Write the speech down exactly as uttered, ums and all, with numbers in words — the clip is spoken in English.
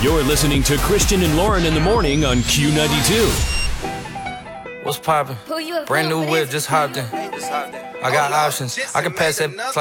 You're listening to Christian and Lauren in the morning on Q ninety-two. What's poppin'? Brand new whip, just hopped in. I got options. I can pass that